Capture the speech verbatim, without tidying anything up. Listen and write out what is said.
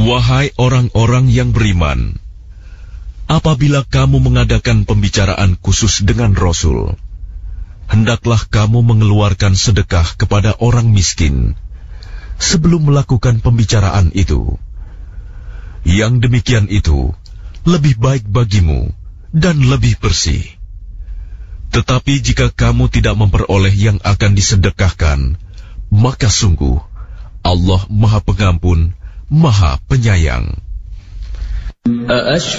Wahai orang-orang yang beriman, apabila kamu mengadakan pembicaraan khusus dengan Rasul, hendaklah kamu mengeluarkan sedekah kepada orang miskin sebelum melakukan pembicaraan itu. Yang demikian itu lebih baik bagimu dan lebih bersih. Tetapi jika kamu tidak memperoleh yang akan disedekahkan, maka sungguh Allah Maha Pengampun, Maha Penyayang.